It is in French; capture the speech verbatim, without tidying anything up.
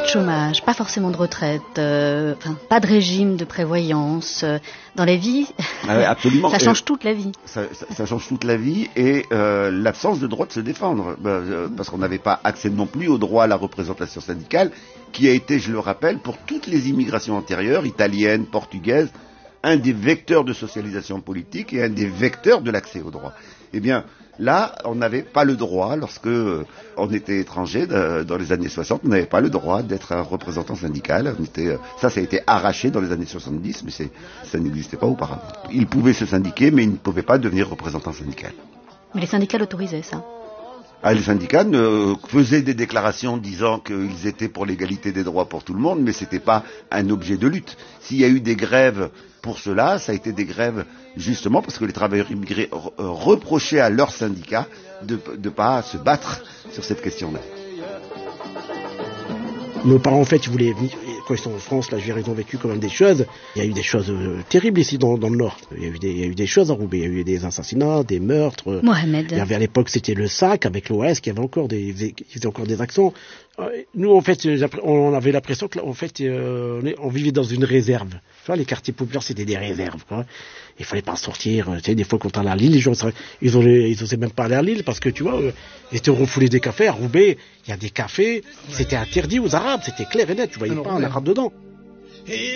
de chômage, pas forcément de retraite, euh, enfin, pas de régime de prévoyance. Euh, dans la vie, ah ouais, absolument. ça change et toute la vie. Ça, ça, ça change toute la vie et euh, l'absence de droit de se défendre. Ben, euh, parce qu'on n'avait pas accès non plus au droit à la représentation syndicale, qui a été, je le rappelle, pour toutes les immigrations antérieures, italiennes, portugaises, un des vecteurs de socialisation politique et un des vecteurs de l'accès au droit. Eh bien, là, on n'avait pas le droit, lorsque euh, on était étranger, de, dans les années soixante, on n'avait pas le droit d'être un représentant syndical. On était, euh, ça, ça a été arraché dans les années soixante-dix, mais c'est, ça n'existait pas auparavant. Ils pouvaient se syndiquer, mais ils ne pouvaient pas devenir représentant syndical. Mais les syndicats l'autorisaient, ça. Ah, les syndicats euh, faisaient des déclarations disant qu'ils étaient pour l'égalité des droits pour tout le monde, mais c'était pas un objet de lutte. S'il y a eu des grèves pour cela, ça a été des grèves justement parce que les travailleurs immigrés re- reprochaient à leurs syndicats de ne pas se battre sur cette question-là. Nos parents, en fait, ils voulaient venir, quand ils sont en France, là, ils ont vécu quand même des choses. Il y a eu des choses euh, terribles ici dans, dans le Nord. Il y, a eu des, il y a eu des choses à Roubaix. Il y a eu des assassinats, des meurtres. Mohamed. Il y avait à l'époque, c'était le S A C avec l'O S qui avait encore des, qui faisait encore des actions. Nous, en fait, on avait l'impression que, en fait, euh, on, est, on vivait dans une réserve. Tu vois, les quartiers populaires, c'était des réserves, quoi. Il fallait pas sortir. Tu sais, des fois, quand on allait à Lille, les gens, ils osaient, ils osaient même pas aller à Lille parce que, tu vois, ils étaient refoulés des cafés. À Roubaix, il y a des cafés, c'était interdit aux Arabes, c'était clair et net. Tu voyais pas un arabe dedans.